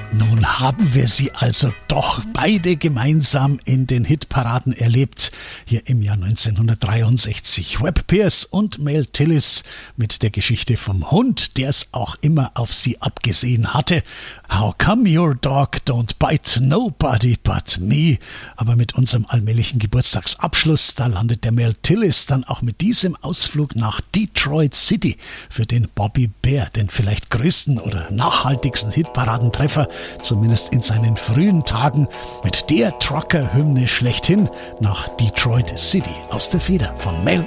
Nun haben wir sie also doch beide gemeinsam in den Hitparaden erlebt, hier im Jahr 1963. Webb Pierce und Mel Tillis mit der Geschichte vom Hund, der es auch immer auf sie abgesehen hatte. How come your dog don't bite nobody but me? Aber mit unserem allmählichen Geburtstagsabschluss, da landet der Mel Tillis dann auch mit diesem Ausflug nach Detroit City für den Bobby Bare, den vielleicht größten oder nachhaltigsten Hitparadentreffer, zumindest in seinen frühen Tagen, mit der Trucker-Hymne schlechthin nach Detroit City aus der Feder von Mel